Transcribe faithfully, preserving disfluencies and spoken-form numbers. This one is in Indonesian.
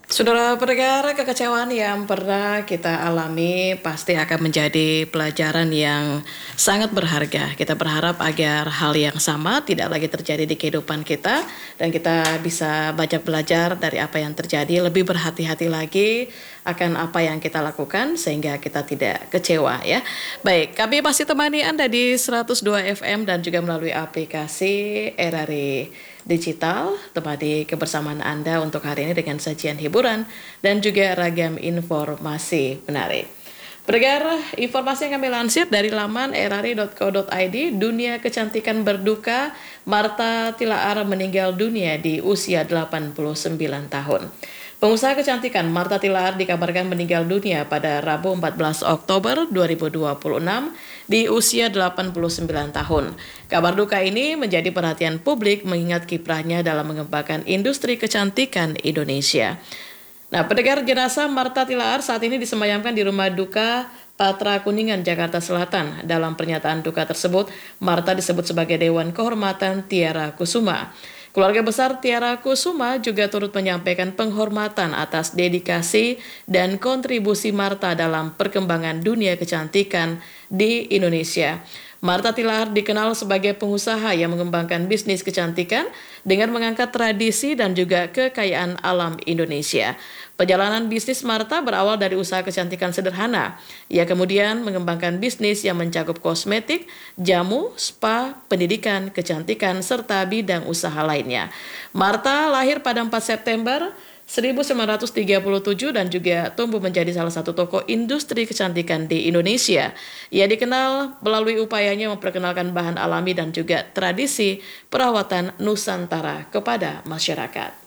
Saudara pendengar, kekecewaan yang pernah kita alami pasti akan menjadi pelajaran yang sangat berharga. Kita berharap agar hal yang sama tidak lagi terjadi di kehidupan kita dan kita bisa banyak belajar dari apa yang terjadi, lebih berhati-hati lagi akan apa yang kita lakukan sehingga kita tidak kecewa ya. Baik, kami masih temani Anda di seratus dua F M dan juga melalui aplikasi R R I Digital, temani kebersamaan Anda untuk hari ini dengan sajian hiburan dan juga ragam informasi menarik. Pendengar, informasi yang kami lansir dari laman r r i dot co dot i d, dunia kecantikan berduka, Martha Tilaar meninggal dunia di usia delapan puluh sembilan tahun. Pengusaha kecantikan Martha Tilaar dikabarkan meninggal dunia pada Rabu empat belas Oktober dua ribu dua puluh enam di usia delapan puluh sembilan tahun. Kabar duka ini menjadi perhatian publik mengingat kiprahnya dalam mengembangkan industri kecantikan Indonesia. Nah, pendengar, jenazah Martha Tilaar saat ini disemayamkan di rumah duka Patra Kuningan, Jakarta Selatan. Dalam pernyataan duka tersebut, Martha disebut sebagai Dewan Kehormatan Tiara Kusuma. Keluarga besar Tiara Kusuma juga turut menyampaikan penghormatan atas dedikasi dan kontribusi Martha dalam perkembangan dunia kecantikan di Indonesia. Martha Tilaar dikenal sebagai pengusaha yang mengembangkan bisnis kecantikan dengan mengangkat tradisi dan juga kekayaan alam Indonesia. Perjalanan bisnis Martha berawal dari usaha kecantikan sederhana. Ia kemudian mengembangkan bisnis yang mencakup kosmetik, jamu, spa, pendidikan, kecantikan, serta bidang usaha lainnya. Martha lahir pada empat September seribu sembilan ratus tiga puluh tujuh dan juga tumbuh menjadi salah satu tokoh industri kecantikan di Indonesia. Ia dikenal melalui upayanya memperkenalkan bahan alami dan juga tradisi perawatan Nusantara kepada masyarakat.